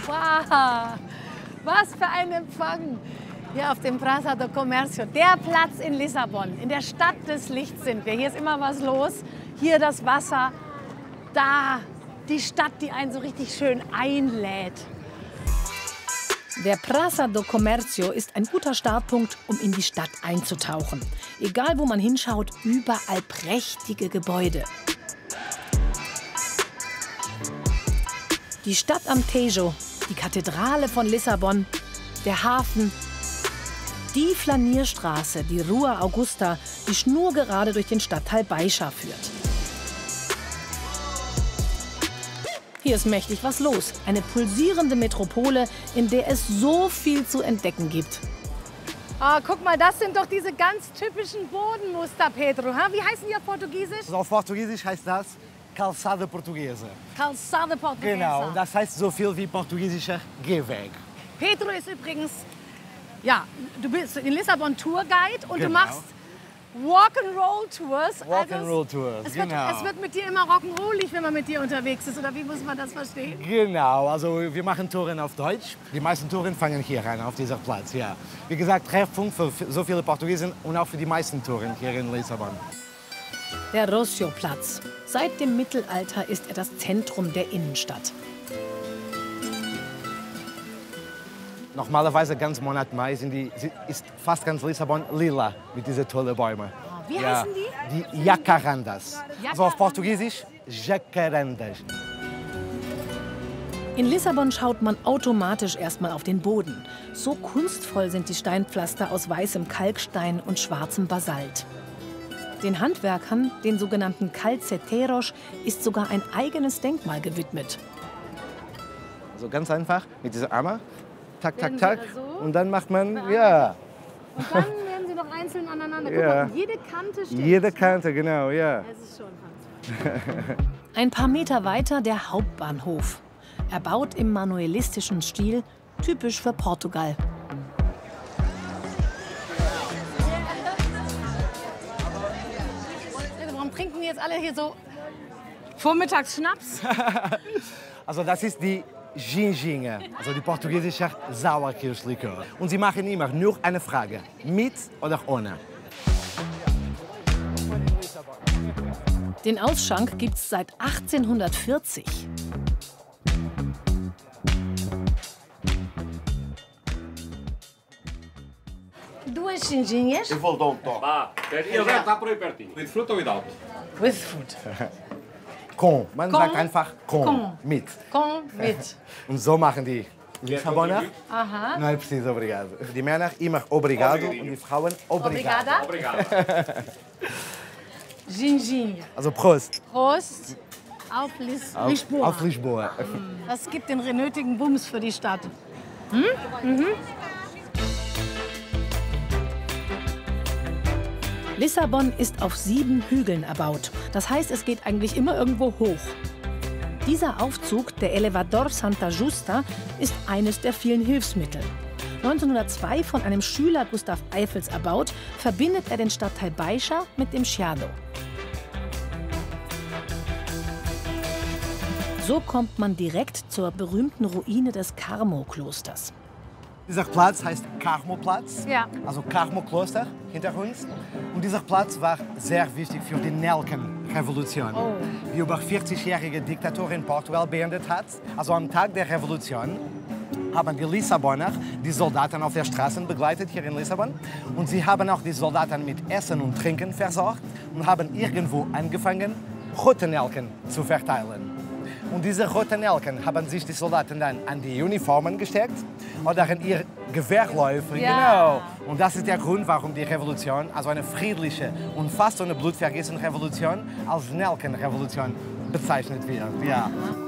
Wow, was für ein Empfang hier auf dem Praça do Comércio. Der Platz in Lissabon, in der Stadt des Lichts sind wir. Hier ist immer was los. Hier das Wasser, da die Stadt, die einen so richtig schön einlädt. Der Praça do Comércio ist ein guter Startpunkt, um in die Stadt einzutauchen. Egal, wo man hinschaut, überall prächtige Gebäude. Die Stadt am Tejo, die Kathedrale von Lissabon, der Hafen, die Flanierstraße, die Rua Augusta, die schnurgerade durch den Stadtteil Baixa führt. Hier ist mächtig was los. Eine pulsierende Metropole, in der es so viel zu entdecken gibt. Ah, guck mal, das sind doch diese ganz typischen Bodenmuster, Pedro. Ha? Wie heißen die auf Portugiesisch? Also auf Portugiesisch heißt das Calçada Portuguesa. Calçada Portuguesa. Genau, und das heißt so viel wie portugiesischer Gehweg. Pedro ist übrigens, ja, du bist in Lissabon Tourguide und Genau. du machst Walk-and-Roll-Tours. Walk-and-Roll-Tours, genau. Es wird mit dir immer rock'n'rollig, wenn man mit dir unterwegs ist, oder wie muss man das verstehen? Genau, also wir machen Touren auf Deutsch. Die meisten Touren fangen hier an, auf diesem Platz. Ja. Wie gesagt, Treffpunkt für so viele Portugiesen und auch für die meisten Touren hier in Lissabon. Der Rocio-Platz. Seit dem Mittelalter ist er das Zentrum der Innenstadt. Normalerweise ganz Monat Mai ist fast ganz Lissabon lila mit diesen tollen Bäumen. Wie heißen die? Die Jacarandas. Also auf Portugiesisch Jacarandas. In Lissabon schaut man automatisch erstmal auf den Boden. So kunstvoll sind die Steinpflaster aus weißem Kalkstein und schwarzem Basalt. Den Handwerkern, den sogenannten Calceteros, ist sogar ein eigenes Denkmal gewidmet. Also ganz einfach mit dieser Arme. Tak, tak, Werden tak. sie so? Und dann macht man, ja. Und dann werden sie noch einzeln aneinander. Guck Ja. mal, und jede Kante steht. Jede Kante, genau, ja. Das ist schon fantastisch. Ein paar Meter weiter der Hauptbahnhof. Erbaut im manuelistischen Stil, typisch für Portugal. Warum trinken die jetzt alle hier so vormittags Schnaps? Also das ist die Ginginha, also die portugiesische Sauerkirschlikör. Und sie machen immer nur eine Frage, mit oder ohne. Den Ausschank gibt's seit 1840. Duas ginginhas Eu vou dar um toque. Vá, já está por aí pertinho. With fruit ou without? with fruit. Com, man Com. sagt einfach com, Com. mit. Com mit. Und so machen die Lissaboner. Aha. Não é preciso, obrigado. Die Männer immer obrigado und die Frauen obrigado. Obrigada. Obrigado. Ginginha. Also Prost. Prost auf Lisboa. Auf Lisboa. Das gibt den nötigen Bums für die Stadt. Lissabon ist auf 7 Hügeln erbaut. Das heißt, es geht eigentlich immer irgendwo hoch. Dieser Aufzug, der Elevador Santa Justa, ist eines der vielen Hilfsmittel. 1902 von einem Schüler Gustav Eiffels erbaut, verbindet er den Stadtteil Baixa mit dem Chiado. So kommt man direkt zur berühmten Ruine des Carmo-Klosters. Dieser Platz heißt Carmo-Platz, Ja. also Carmo-Kloster hinter uns. Und dieser Platz war sehr wichtig für die Nelkenrevolution, die über 40-jährige Diktatur in Portugal beendet hat. Also am Tag der Revolution haben die Lissaboner die Soldaten auf der Straße begleitet hier in Lissabon. Und sie haben auch die Soldaten mit Essen und Trinken versorgt und haben irgendwo angefangen, rote Nelken zu verteilen. Und diese roten Nelken haben sich die Soldaten dann an die Uniformen gesteckt oder in ihr Gewehrläufe. Ja. Genau. Und das ist der Grund, warum die Revolution, also eine friedliche und fast ohne Blutvergießen Revolution, als Nelkenrevolution bezeichnet wird. Ja.